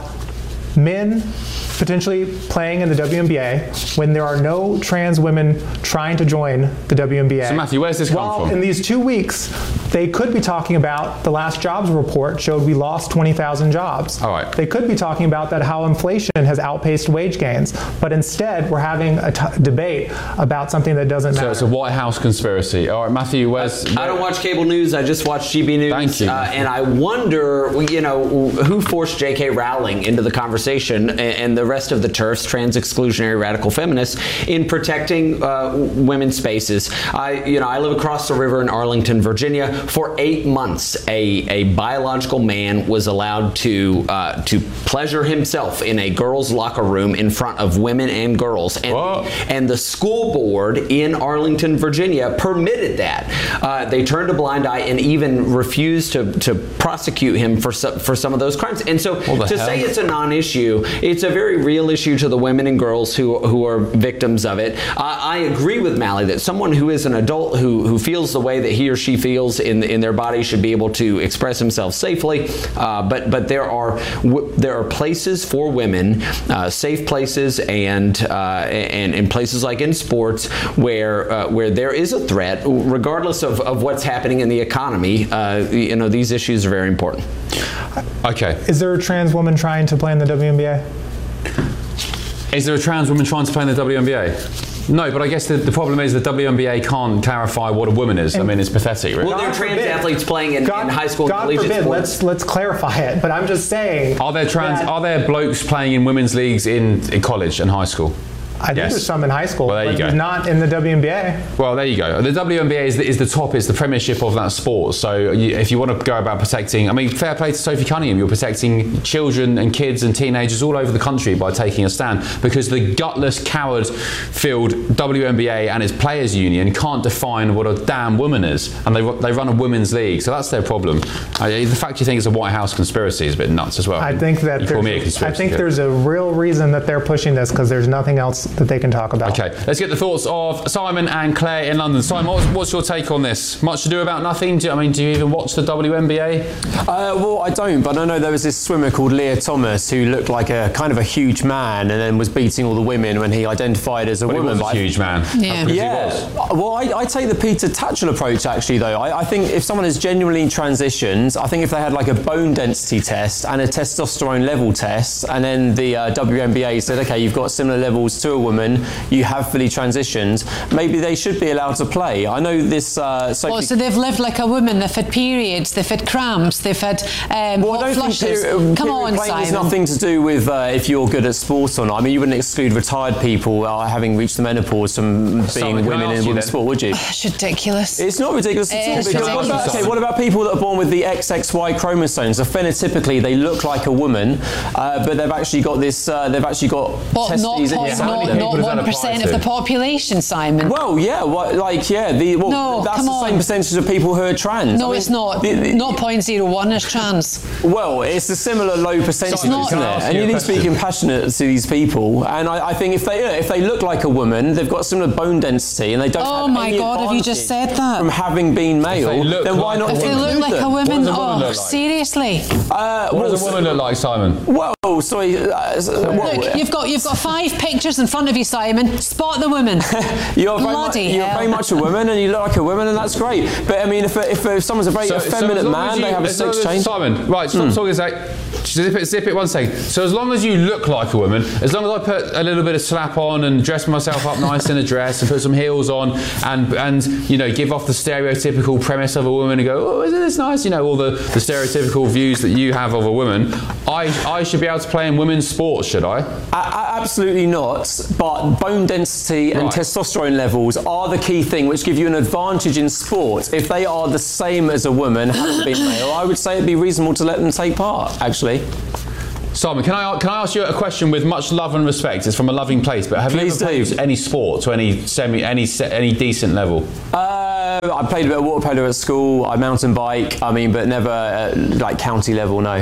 men potentially playing in the W N B A when there are no trans women trying to join the W N B A. So Matthew, where's this come Well, from? in these two weeks, they could be talking about the last jobs report showed we lost twenty thousand jobs. All right. They could be talking about that how inflation has outpaced wage gains, but instead we're having a t- debate about something that doesn't So matter. it's a White House conspiracy. All right, Matthew, where's... I don't watch cable news. I just watch G B News. Thank you. Uh, and I wonder, you know, who forced J K Rowling into the conversation and, and the rest of the TERFs, trans exclusionary radical feminists, in protecting uh, women's spaces. I, you know, I live across the river in Arlington, Virginia. For eight months, a, a biological man was allowed to uh, to pleasure himself in a girls' locker room in front of women and girls. And, and the school board in Arlington, Virginia, permitted that. Uh, they turned a blind eye and even refused to, to prosecute him for some, for some of those crimes. And so What the to hell? say it's a non-issue, it's a very real issue to the women and girls who who are victims of it. I, I agree with Mally that someone who is an adult who who feels the way that he or she feels in in their body should be able to express himself safely. Uh, but but there are w- there are places for women, uh, safe places, and uh, and in places like in sports where uh, where there is a threat, regardless of, of what's happening in the economy. Uh, you know, these issues are very important. Okay. Is there a trans woman trying to play in the W N B A? Is there a trans woman trying to play in the W N B A? No, but I guess the, the problem is the W N B A can't clarify what a woman is. I mean, it's pathetic, right? Well, there are trans forbid. athletes playing in, God, in high school and God collegiate forbid, sports. let's let's clarify it. But I'm just saying. Are there trans? that- Are there blokes playing in women's leagues in, in college and high school? I think Yes. there's some in high school, Well, there but you go. there's not in the W N B A. Well, there you go. The W N B A is the, is the top, it's the premiership of that sport. So you, if you want to go about protecting, I mean, fair play to Sophie Cunningham. You're protecting children and kids and teenagers all over the country by taking a stand, because the gutless, coward-filled W N B A and its players' union can't define what a damn woman is, and they they run a women's league. So that's their problem. Uh, the fact you think it's a White House conspiracy is a bit nuts as well. I think that you call me a there's, I conspiracy think theorist. there's a real reason that they're pushing this because there's nothing else that they can talk about. Okay, let's get the thoughts of Simon and Claire in London. Simon, what's, what's your take on this? Much to do about nothing? Do, I mean, do you even watch the W N B A? Uh, well, I don't, but I know there was this swimmer called Leah Thomas who looked like a kind of a huge man and then was beating all the women when he identified as a well, woman. He was a huge man. Yeah. Yeah. Well, I, I take the Peter Tatchell approach, actually, though. I, I think if someone has genuinely transitioned, I think if they had like a bone density test and a testosterone level test, and then the uh, W N B A said, okay, you've got similar levels to a woman, you have fully transitioned, maybe they should be allowed to play. I know this... Uh, Sophie... Well, so they've lived like a woman, they've had periods, they've had cramps, they've had um, well, hot I don't flushes. think Come on, Simon. It's Simon. nothing to do with uh, if you're good at sport or not. I mean, you wouldn't exclude retired people uh, having reached the menopause from being Simon, women in women's sport, would you? It's ridiculous. It's not ridiculous at all. It's Because what about, okay, what about people that are born with the X X Y chromosomes? So phenotypically, they look like a woman, uh, but they've actually got this. Uh, they've actually got But testes not, in not, them. not one percent of the population, Simon. Well, yeah, what, like yeah, the well, No, that's come the on. same percentage of people who are trans. No, I mean, it's not. the- the- Not zero point zero one is trans. Well, it's a similar low percentage, It's not- isn't it? Can I ask And you you a need to be question? compassionate to these people. And I, I think if they if they look like a woman, they've got similar bone density, and they don't. Oh have my any God, have you just advantage said that? From having been male, look then why like not? If they include look like them? a woman, What does a woman oh, look like? seriously. Uh, What well, does a woman look like, Simon? Well, sorry. Uh, well, Look, you've got you've got five pictures in front of you, Simon. Spot the woman. You're very, much, Bloody you're hell. very much a woman, and you look like a woman, and that's great. But I mean, if, if, if someone's a very So- so effeminate as long man, as you- they have a as long sex as- change. Simon, right, stop talking a sec. Zip it, zip it one second. So as long as you look like a woman, as long as I put a little bit of slap on and dress myself up nice in a dress and put some heels on and and you know give off the stereotypical premise of a woman and go, oh, isn't this nice? You know, all the, the stereotypical views that you have of a woman. I I should be able to play in women's sports, should I? A- a- absolutely not. But bone density and Right. testosterone levels are the key thing, which give you an advantage in sport. If they are the same as a woman, haven't been male, I would say it'd be reasonable to let them take part. Actually. Simon, can I can I ask you a question with much love and respect? It's from a loving place, but have Please you ever played do. any sport to any semi any se- any decent level? Uh, I played a bit of water polo at school. I mountain bike. I mean, but never uh, like county level. No.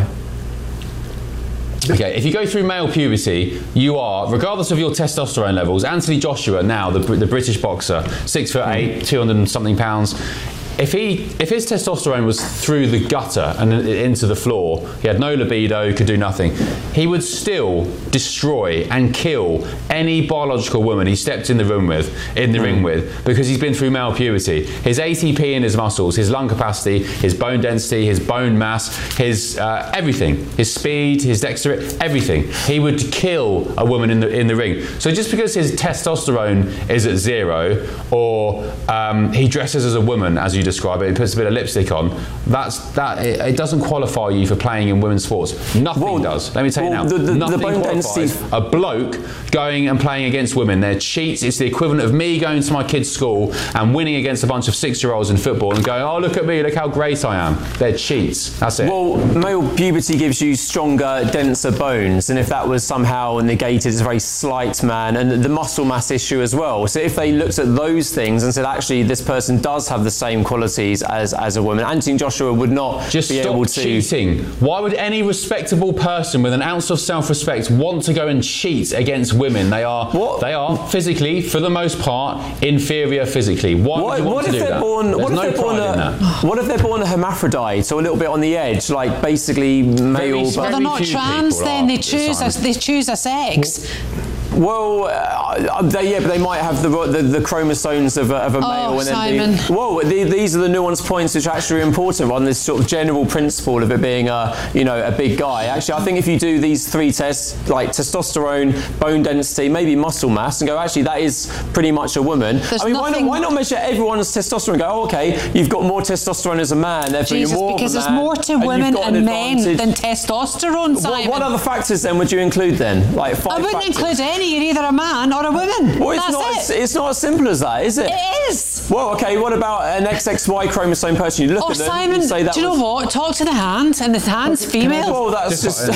Okay, if you go through male puberty, you are, regardless of your testosterone levels, Anthony Joshua now, the, the British boxer, six foot eight, two hundred and something pounds. If he, if his testosterone was through the gutter and into the floor, he had no libido, could do nothing, he would still destroy and kill any biological woman he stepped in the room with, in the mm. ring with, because he's been through male puberty. His A T P in his muscles, his lung capacity, his bone density, his bone mass, his uh, everything, his speed, his dexterity, everything. He would kill a woman in the in the ring. So just because his testosterone is at zero, or um, he dresses as a woman, as you describe it, he puts a bit of lipstick on, that's that it, it doesn't qualify you for playing in women's sports. Nothing Well, does. Let me tell you well, now. the- the- nothing the bone qualifies density- a bloke going and playing against women. They're cheats. It's the equivalent of me going to my kid's school and winning against a bunch of six-year-olds in football and going, oh, look at me, look how great I am. They're cheats. That's it. Well, male puberty gives you stronger, denser bones, and if that was somehow negated, it's a very slight man, and the muscle mass issue as well. So if they looked at those things and said, actually, this person does have the same qualities as, as a woman, Anthony Joshua would not Just be stop able to... cheating. Why would any respectable person with an ounce of self-respect want to go and cheat against women? They are What? they are physically, for the most part, inferior physically. Why What, would you want what to if do they're that? born? There's What if no they're born pride in a? that. What if they're born a hermaphrodite, or a little bit on the edge, like basically male? Well, but Well, they're not few trans people then, are they this choose a, time. they choose a sex. Well, uh, they, yeah, but they might have the the, the chromosomes of a, of a male. Oh, and then Simon. The, whoa, the, these are the nuanced points which are actually important on this sort of general principle of it being a, you know, a big guy. Actually, I think if you do these three tests, like testosterone, bone density, maybe muscle mass, and go, actually, that is pretty much a woman. There's I mean, why not, nothing- why not measure everyone's testosterone and go, oh, okay, you've got more testosterone as a man, therefore Jesus, you're more because of a there's man, more to and you've women got an and men advantage. than testosterone, What, Simon. what other factors then would you include then? Like five I wouldn't factors? include any. You're either a man or a woman. Well, it's That's not. it. It's, it's not as simple as that, is it? It is. Well, okay. What about an X X Y chromosome person? You look Oh, at them Simon, and say that do you was, know what? Talk to the hand, and the hand's female. Well, that's Just-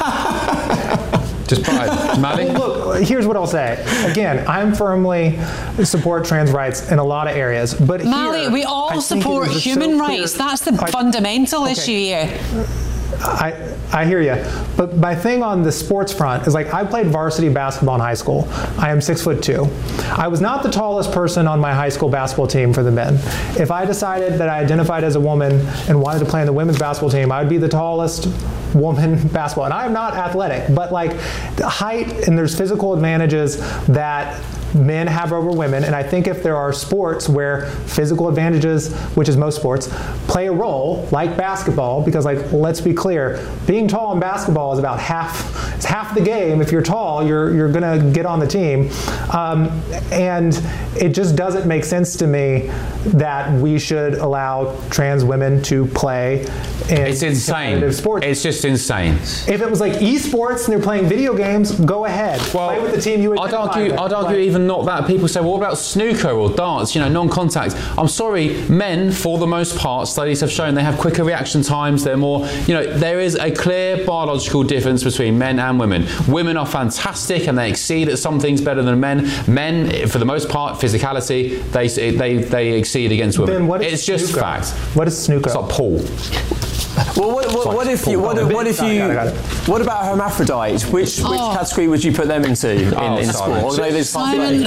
just. Just pride. Mally? Look, here's what I'll say. Again, I'm firmly support trans rights in a lot of areas, but Mally, here, we all I think it support is just human so rights. clear- That's the I- fundamental okay. issue here. I I hear you, but my thing on the sports front is like I played varsity basketball in high school. I am six foot two. I was not the tallest person on my high school basketball team for the men. If I decided that I identified as a woman and wanted to play on the women's basketball team, I would be the tallest woman basketball. And I am not athletic, but like the height and there's physical advantages that men have over women, and I think if there are sports where physical advantages, which is most sports, play a role, like basketball, because like let's be clear, being tall in basketball is about half, it's half the game. If you're tall, you're you're gonna get on the team, um, and it just doesn't make sense to me that we should allow trans women to play in it's insane. Sports. It's just insane. If it was like esports and they're playing video games, go ahead. Well, play with the team you would I'd argue, I'd argue even not that. People say, well, what about snooker or darts, you know, non-contact? I'm sorry, men, for the most part, studies have shown they have quicker reaction times, they're more, you know, there is a clear biological difference between men and women. Women are fantastic and they exceed at some things better than men. Men, for the most part, physicality, they they, they exceed against women. Ben, what is it's just snooker? fact. What is snooker? It's like pool. Well, what, what, what if you? What, what if you? What about hermaphrodites? Which which Oh. category would you put them into in, Oh, in Simon. sport? Although there's Simon.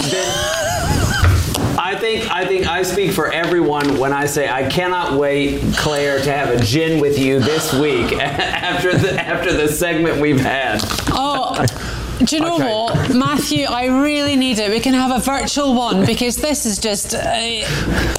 I think I think I speak for everyone when I say I cannot wait, Claire, to have a gin with you this week after the after the segment we've had. Oh. Do you know Okay. what, Matthew? I really need it. We can have a virtual one because this is just. Uh,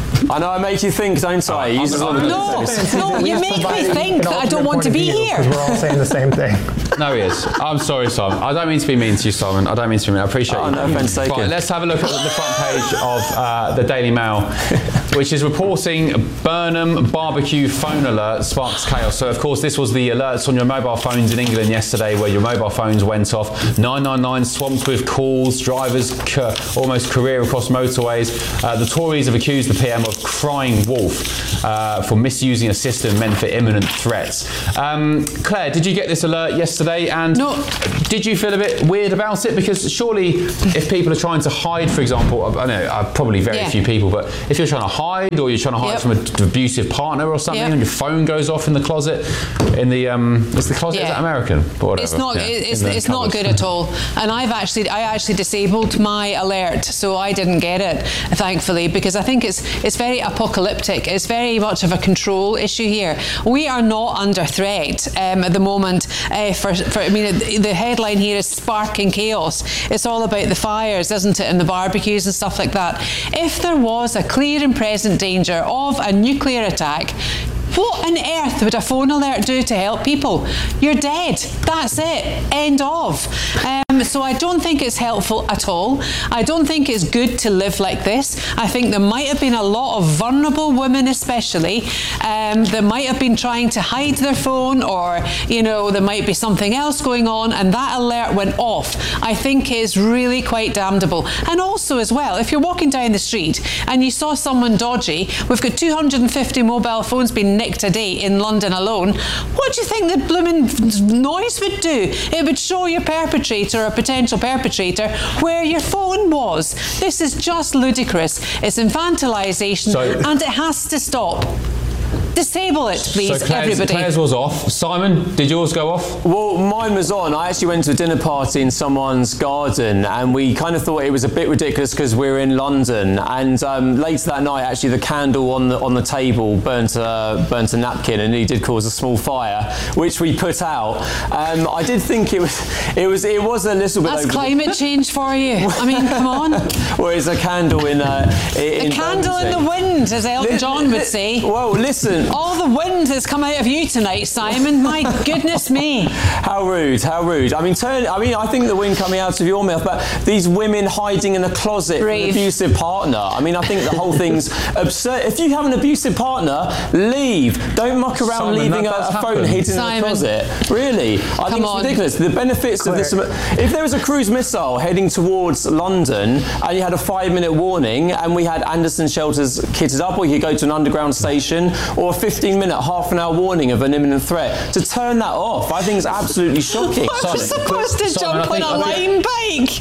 I know I make you think, don't I? You use a lot of no, no, you make me think that I don't want to be here. Because we're all saying the same thing. No, he is. I'm sorry, Simon. I don't mean to be mean to you, Simon. I don't mean to be mean. I appreciate Oh, you. no offence taken. Right, let's have a look at the front page of uh, the Daily Mail, which is reporting Burnham barbecue phone alert sparks chaos. So, of course, this was the alerts on your mobile phones in England yesterday where your mobile phones went off. nine nine nine swamped with calls, drivers ca- almost career across motorways. Uh, the Tories have accused the P M of crying wolf uh, for misusing a system meant for imminent threats. Um, Claire, did you get this alert yesterday? And No. did you feel a bit weird about it? Because surely if people are trying to hide, for example, I know uh, probably very Yeah. few people, but if you're trying to hide or you're trying to hide Yep. from an abusive partner or something Yep. and your phone goes off in the closet, in the, um, is the closet, is Yeah. that American? Or whatever. It's not. Yeah, It's, in the it's not cupboard. good at all. And I've actually, I actually disabled my alert, so I didn't get it, thankfully, because I think it's it's very apocalyptic. It's very much of a control issue here. We are not under threat um, at the moment. Uh, for, for I mean, the headline here is sparking chaos. It's all about the fires, isn't it, and the barbecues and stuff like that. If there was a clear and present danger of a nuclear attack, what on earth would a phone alert do to help people? You're dead. That's it. End of. Um, so I don't think it's helpful at all. I don't think it's good to live like this. I think there might have been a lot of vulnerable women especially um, that might have been trying to hide their phone, or, you know, there might be something else going on, and that alert went off. I think is really quite damnable. And also as well, if you're walking down the street and you saw someone dodgy, we've got two hundred fifty mobile phones being nicked a day in London alone. What do you think the blooming noise would do? It would show your perpetrator or potential perpetrator where your phone was. This is just ludicrous. It's infantilization, So- and it has to stop. Disable it, please, So Claire's, everybody. Claire's was off. Simon, did yours go off? Well, mine was on. I actually went to a dinner party in someone's garden, and we kind of thought it was a bit ridiculous because we were in London. And um, later that night, actually, the candle on the on the table burnt a burnt a napkin, and it did cause a small fire, which we put out. Um, I did think it was it was it was a little bit. That's over climate change for you. I mean, come on. Well, it's a candle in uh, in A candle in Bermondsey. the wind, as Elton Li- John would li- say. Well, listen. All the wind has come out of you tonight, Simon. My goodness me. How rude, how rude. I mean, turn, I mean, I think the wind coming out of your mouth, but these women hiding in a closet Brave. with an abusive partner. I mean, I think the whole thing's absurd. If you have an abusive partner, leave. Don't muck around Simon, leaving that a, does a phone happen. hidden Simon. in a closet. Really? I Come think it's on. ridiculous. The benefits of this, if there was a cruise missile heading towards London and you had a five minute warning and we had Anderson shelters kitted up, or you could go to an underground station, or a fifteen minute, half an hour warning of an imminent threat, to turn that off, I think is absolutely shocking. I'm supposed to Simon, jump I on think- a I think- lime bike.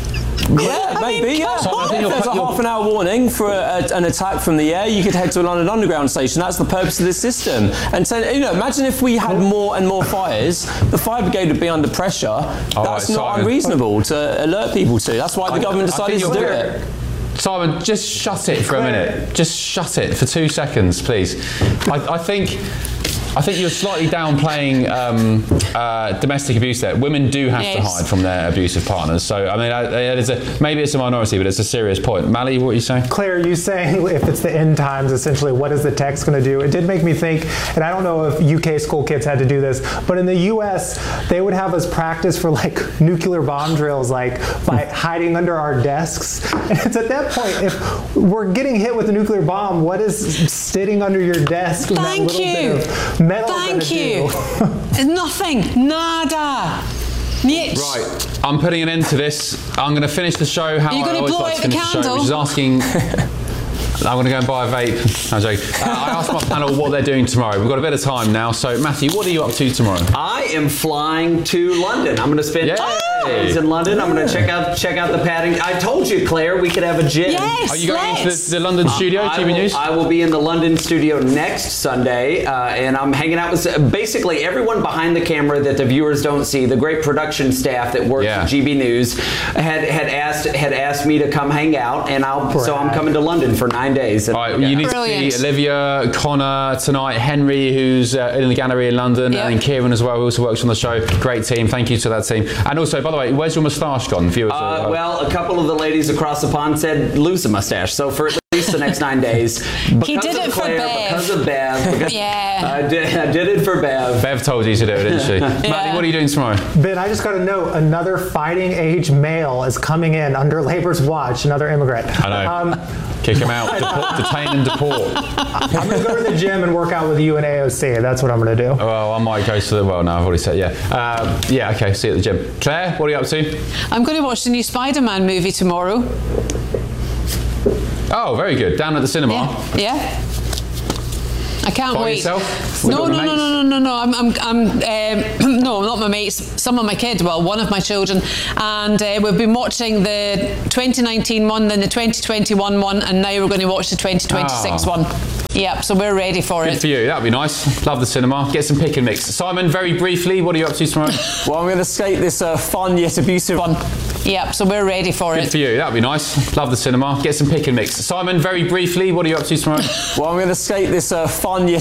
Yeah, maybe, mean, yeah. So I think if there's a half an hour warning for a, a, an attack from the air, you could head to a London Underground station. That's the purpose of this system. And so, you know, imagine if we had more and more fires, the fire brigade would be under pressure. All That's right, not Simon. unreasonable to alert people to. That's why the I- government I think decided to do you're it. Simon, just shut it for a minute. Just shut it for two seconds, please. I, I think. I think you're slightly downplaying um, uh, domestic abuse there. Women do have Yes. to hide from their abusive partners. So, I mean, I, it is a, maybe it's a minority, but it's a serious point. Mally, what are you saying? Claire, you saying if it's the end times, essentially, what is the text going to do? It did make me think, and I don't know if U K school kids had to do this, but in the U S, they would have us practice for like nuclear bomb drills, like by hiding under our desks. And it's at that point, if we're getting hit with a nuclear bomb, what is sitting under your desk with that Thank little you. bit of metal Thank you. do? Nothing. Nada. Nitch. Right, I'm putting an end to this. I'm going to finish the show how Are you I gonna always blow like out to the finish the show, candle? which is asking... I'm going to go and buy a vape. I'm joking. Uh, I asked my panel what they're doing tomorrow. We've got a bit of time now. So, Matthew, what are you up to tomorrow? I am flying to London. I'm going to spend Yay. two days in London. I'm going to check out check out the padding. I told you, Claire, we could have a gin. Yes, Are you going into let's. the, the London studio, Uh, I T V will, News? I will be in the London studio next Sunday, uh, and I'm hanging out with basically everyone behind the camera that the viewers don't see. The great production staff that works Yeah. at G B News had had asked had asked me to come hang out, and I'll so I'm coming to London for nine days. And, All right, yeah. you need Brilliant. to see Olivia, Connor tonight, Henry, who's uh, in the gallery in London, Yep. and then Kieran as well, who also works on the show. Great team. Thank you to that team. And also, by the way, where's your moustache gone? Viewers, Uh, well, a couple of the ladies across the pond said lose a mustache. So for at least the next nine days, because He did of it for Claire, Bev. because of Bev, because Yeah. I did, I did it for Bev. Bev told you to do it, didn't she? Matty, what are you doing tomorrow? Ben, I just got to note, another fighting age male is coming in under Labor's watch, another immigrant. I know. Um, Kick him out. Deport, detain and deport. I'm going to go to the gym and work out with you and A O C. That's what I'm going to do. Well, I might go to the... Well, no, I've already said, yeah. Uh, yeah, okay, see you at the gym. Claire, what are you up to? I'm going to watch the new Spider-Man movie tomorrow. Oh, very good. Down at the cinema. Yeah. Yeah. I can't By wait. yourself? With No, all no, your no, mates? no, no, no, no. I'm, I'm, I'm um, no, not my mates. Some of my kids. Well, one of my children, and uh, we've been watching the twenty nineteen one, then the twenty twenty-one one, and now we're going to watch the twenty twenty-six Oh. one. Yep. So we're ready for Good it. for you. That'd be nice. Love the cinema. Get some pick and mix. Simon, very briefly, what are you up to tomorrow? Well, I'm going to escape this uh, fun yet abusive one. Yep. So we're ready for Good it. for you. That'd be nice. Love the cinema. Get some pick and mix. Simon, very briefly, what are you up to tomorrow? Well, I'm going to escape this uh, fun yet